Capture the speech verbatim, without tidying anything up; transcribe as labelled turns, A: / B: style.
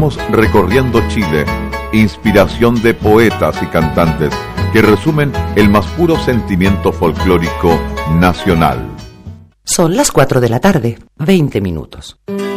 A: Recorriendo Chile, inspiración de poetas y cantantes que resumen el más puro sentimiento folclórico nacional.
B: Son las cuatro de la tarde, veinte minutos.